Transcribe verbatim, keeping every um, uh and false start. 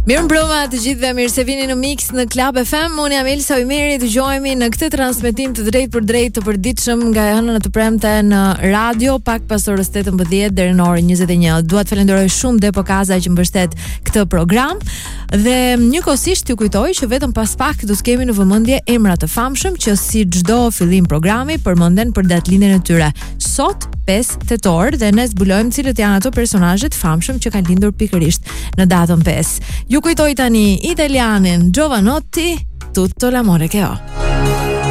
Mirëmbrëma të gjithëve, mirë se vini në Mix në Club F M. Unë jam Elsa Ujmeri, dëgjohemi në këtë transmetim të drejtë për drejtë të përditshëm nga e hëna në të premte në radio, pak pas orës tetëmbëdhjetë deri në orën njëzet e një. Dua të falenderoj shumë Depo Kaza që mbështet këtë program dhe njëkohësisht t'ju kujtoj që vetëm pas pak do të kemi në vëmendje emra të famshëm që si çdo fillim programi përmenden për datëlindjen e tyre. Sot pesë tetor dhe ne zbulojmë cilët janë ato personazhet famshëm që kanë lindur pikërisht në datën pesë. Ju kujtoj tani italianin Giovanotti, Tutto l'amore che ho.